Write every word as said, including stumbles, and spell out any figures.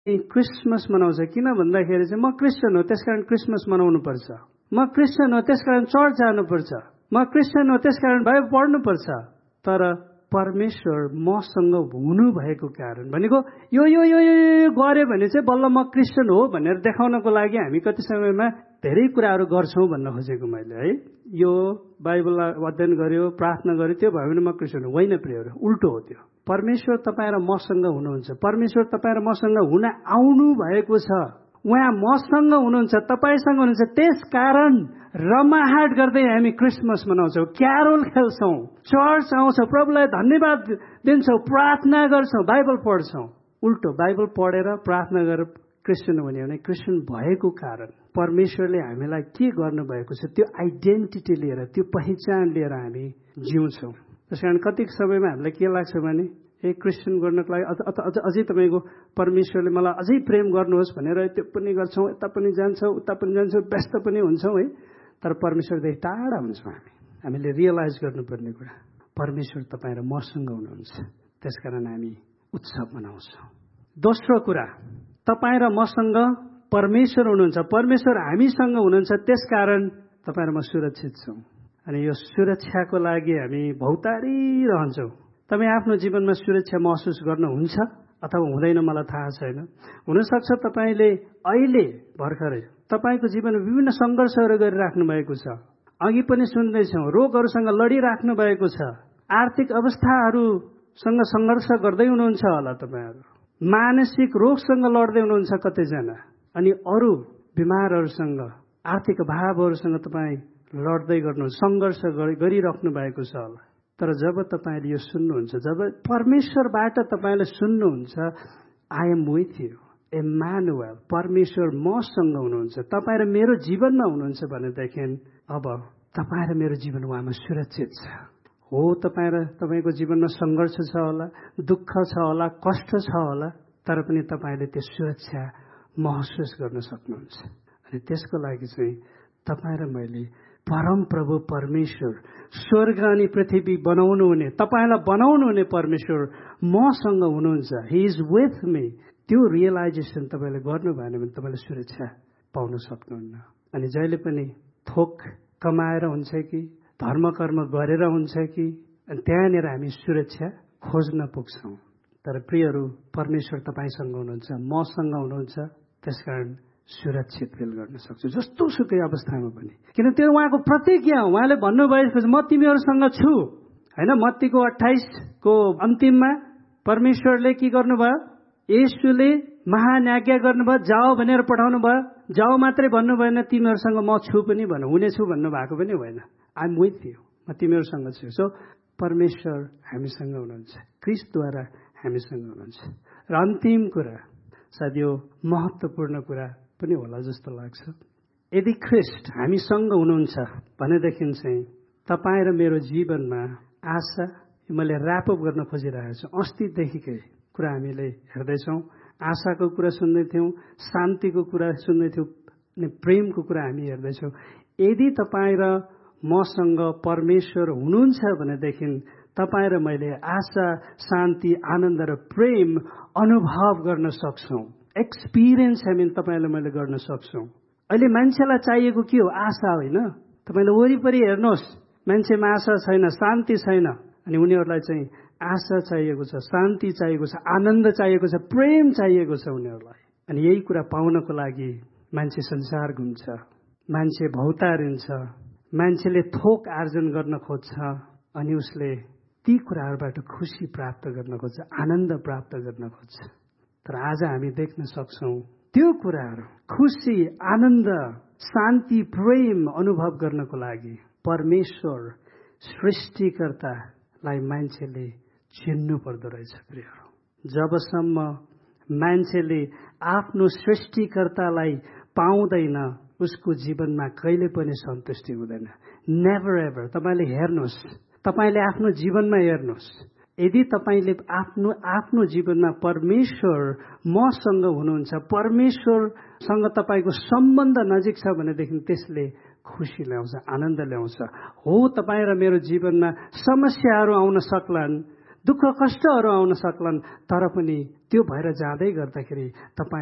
Christmas मनाउँछ किन भन्दाखेरि चाहिँ म क्रिस्चियन हो त्यसकारण क्रिसमस मनाउनु पर्छ, म क्रिस्चियन हो त्यसकारण चर्च जानुपर्छ, म क्रिस्चियन हो त्यसकारण बाइबल पढ्नुपर्छ। तर परमेश्वर मसँग हुनु भएको कारण भनेको यो यो यो यो गर्यो भने चाहिँ बल्ल म क्रिस्चियन हो भनेर देखाउनको लागि हामी कति समयमा धेरै कुराहरू गर्छौँ भन्न खोजेको मैले है। यो बाइबल अध्ययन गर्यो, प्रार्थना गर्यो, त्यो भयो भने म क्रिस्चियन हो, होइन प्रियहरू, उल्टो हो त्यो। परमेश्वर तपाईँ र मसँग हुनुहुन्छ, परमेश्वर तपाईँ र मसँग हुन आउनु भएको छ, उहाँ मसँग हुनुहुन्छ, तपाईँसँग हुनुहुन्छ। त्यस कारण रमाहाट गर्दै हामी क्रिसमस मनाउँछौँ, क्यारोल खेल्छौँ, चर्च आउँछौँ, प्रभुलाई धन्यवाद दिन्छौँ, प्रार्थना गर्छौँ, बाइबल पढ्छौँ। उल्टो बाइबल पढेर प्रार्थना गरेर क्रिस्चियन हुने भने क्रिस्चियन भएको कारण परमेश्वरले हामीलाई के गर्नुभएको छ त्यो आइडेन्टिटी लिएर, त्यो पहिचान लिएर हामी जिउँछौँ। त्यसकारण कति समयमा हामीलाई के लाग्छ भने ए क्रिस्चियन गर्नको लागि अझ अझ अझै तपाईँको परमेश्वरले मलाई अझै प्रेम गर्नुहोस् भनेर त्यो पनि गर्छौँ, यता पनि जान्छौँ, उता पनि जान्छौँ, व्यस्त पनि हुन्छौँ है। तर परमेश्वरदेखि टाढा हुन्छौँ हामी। हामीले रियलाइज गर्नुपर्ने कुरा परमेश्वर तपाईँ र मसँग हुनुहुन्छ, त्यसकारण हामी उत्सव मनाउँछौँ। दोस्रो कुरा, तपाईँ र मसँग परमेश्वर हुनुहुन्छ, परमेश्वर हामीसँग हुनुहुन्छ, त्यसकारण तपाईँ र म सुरक्षित छौँ। अनि यो सुरक्षाको लागि हामी भौतारिरहन्छौँ। तपाईँ आफ्नो जीवनमा सुरक्षा महसुस गर्नुहुन्छ अथवा हुँदैन मलाई थाहा छैन। हुनसक्छ तपाईँले अहिले भर्खरै तपाईँको जीवनमा विभिन्न सङ्घर्षहरू गरिराख्नु भएको छ, अघि पनि सुन्दैछौँ, रोगहरूसँग लडिराख्नु भएको छ, आर्थिक अवस्थाहरूसँग सङ्घर्ष गर्दै हुनुहुन्छ होला तपाईँहरू, मानसिक रोगसँग लड्दै हुनुहुन्छ कतैजना, अनि अरू बिमारहरूसँग, आर्थिक अभावहरूसँग तपाईँ लड्दै गर्नु सङ्घर्ष गरिराख्नु भएको छ होला। तर जब तपाईँले यो सुन्नुहुन्छ, जब परमेश्वरबाट तपाईँले सुन्नुहुन्छ I am with you, Immanuel, परमेश्वर मसँग हुनुहुन्छ, तपाईँ र मेरो जीवनमा हुनुहुन्छ भनेदेखि अब तपाईँ र मेरो जीवन उहाँमा सुरक्षित छ। हो, तपाईँ र तपाईँको जीवनमा सङ्घर्ष छ होला, दुःख छ होला, कष्ट छ होला, तर पनि तपाईँले त्यो सुरक्षा महसुस गर्न सक्नुहुन्छ। अनि त्यसको लागि चाहिँ तपाईँ र मैले परम प्रभु परमेश्वर, स्वर्ग अनि पृथ्वी बनाउनु हुने, तपाईँलाई बनाउनु हुने परमेश्वर मसँग हुनुहुन्छ, हि इज विथ मी, त्यो रियलाइजेसन तपाईँले गर्नु भएन भने तपाईँले सुरक्षा पाउन सक्नुहुन्न। अनि जहिले पनि थोक कमाएर हुन्छ कि धर्म कर्म गरेर हुन्छ कि अनि त्यहाँनिर हामी सुरक्षा खोज्न पुग्छौँ। तर प्रियहरू, परमेश्वर तपाईँसँग हुनुहुन्छ, मसँग हुनुहुन्छ, त्यसकारण सुरक्षित फिल गर्न सक्छु जस्तो सुकै अवस्थामा पनि, किन त्यो उहाँको प्रतिज्ञा हो। उहाँले भन्नुभएको छ म तिमीहरूसँग छु होइन। मत्तीको अट्ठाइसको अन्तिममा परमेश्वरले के गर्नुभयो, येशूले महान आज्ञा गर्नुभयो, जाओ भनेर पठाउनु भयो। जाओ मात्रै भन्नु भएन, तिमीहरूसँग म छु पनि भन्नु, हुनेछु भन्नुभएको पनि होइन, आई एम विथ यु, म तिमीहरूसँग छु। सो परमेश्वर हामीसँग हुनुहुन्छ, क्रिस्टद्वारा हामीसँग हुनुहुन्छ। र अन्तिम कुरा, सायद यो महत्त्वपूर्ण कुरा पनि होला जस्तो लाग्छ, यदि ख्रिस्ट हामीसँग हुनुहुन्छ भनेदेखि चाहिँ तपाईँ र मेरो जीवनमा आशा, मैले ऱ्यापअप गर्न खोजिरहेको छु, अस्तिदेखिकै कुरा हामीले हेर्दैछौँ, आशाको कुरा सुन्दै थियौँ, शान्तिको कुरा सुन्दै थियौँ, अनि प्रेमको कुरा हामी हेर्दैछौँ। यदि तपाईँ र मसँग परमेश्वर हुनुहुन्छ भनेदेखि तपाईँ र मैले आशा, शान्ति, आनन्द र प्रेम अनुभव गर्न सक्छौँ, एक्सपिरियन्स हामी तपाईँले मैले गर्न सक्छौँ। अहिले मान्छेलाई चाहिएको के हो? आशा होइन। तपाईँले वरिपरि हेर्नुहोस्, मान्छेमा आशा छैन, शान्ति छैन, अनि उनीहरूलाई चाहिँ आशा चाहिएको छ, शान्ति चाहिएको छ, आनन्द चाहिएको छ, प्रेम चाहिएको छ उनीहरूलाई। अनि यही कुरा पाउनको लागि मान्छे संसार घुम्छ, मान्छे भौतारिन्छ, मान्छेले थोक आर्जन गर्न खोज्छ, अनि उसले ती कुराहरूबाट खुसी प्राप्त गर्न खोज्छ, आनन्द प्राप्त गर्न खोज्छ। तर आज हामी देख्न सक्छौँ त्यो कुराहरू, खुसी, आनन्द, शान्ति, प्रेम अनुभव गर्नको लागि परमेश्वर सृष्टिकर्तालाई मान्छेले चिन्नु पर्दो रहेछ। प्रियहरू, जबसम्म मान्छेले आफ्नो सृष्टिकर्तालाई पाउँदैन उसको जीवनमा कहिले पनि सन्तुष्टि हुँदैन। Never ever. तपाईँले हेर्नुहोस्, तपाईँले आफ्नो जीवनमा हेर्नुहोस्, यदि तपाईँले आफ्नो आफ्नो जीवनमा परमेश्वर मसँग हुनुहुन्छ, परमेश्वरसँग तपाईँको सम्बन्ध नजिक छ भनेदेखि त्यसले खुसी ल्याउँछ, आनन्द ल्याउँछ। हो, तपाईँ र मेरो जीवनमा समस्याहरू आउन सक्लान्, दुःख कष्टहरू आउन सक्लान्, तर पनि त्यो भएर जाँदै गर्दाखेरि तपाईँ